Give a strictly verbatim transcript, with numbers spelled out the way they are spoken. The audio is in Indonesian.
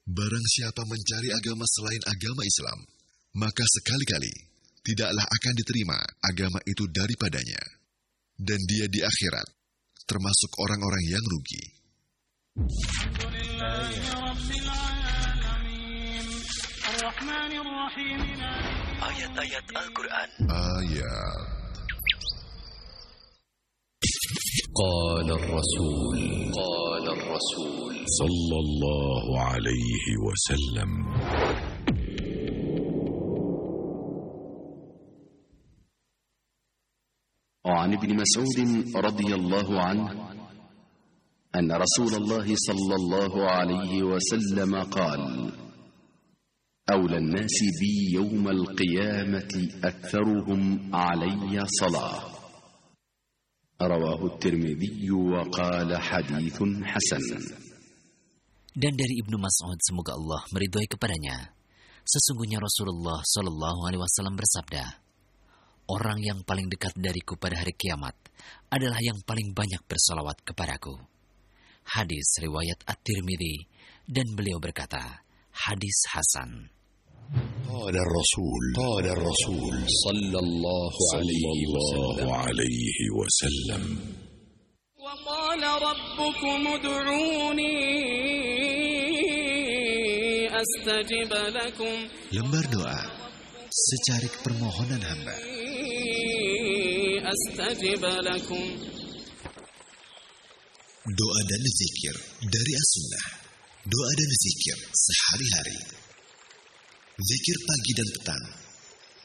Barang siapa mencari agama selain agama Islam, maka sekali-kali tidaklah akan diterima agama itu daripadanya. Dan dia di akhirat termasuk orang-orang yang rugi. Ayat-ayat Al-Quran. Ayat. Qala ar-Rasul. Qala ar-Rasul. Sallallahu alaihi wasallam. وعن ابن مسعود رضي الله عنه أن رسول الله صلى الله عليه وسلم قال: أولى الناس بي يوم القيامة أكثرهم علي صلاة. رواه الترمذي وقال حديث حسن. Dan dari Ibnu Mas'ud, semoga Allah meridhoi kepadanya, sesungguhnya Rasulullah Shallallahu Alaihi Wasallam bersabda, orang yang paling dekat dariku pada hari kiamat adalah yang paling banyak bersalawat kepadaku. Hadis riwayat At-Tirmidzi, dan beliau berkata, hadis hasan. Qala ar-Rasul, qala ar-Rasul sallallahu alaihi wasallam. Wa qala rabbukum ud'uni astajib lakum. Lembar doa, secarik permohonan hamba. Astajib lakum. Doa dan zikir dari as-sunnah. Doa dan zikir sehari-hari. Zikir pagi dan petang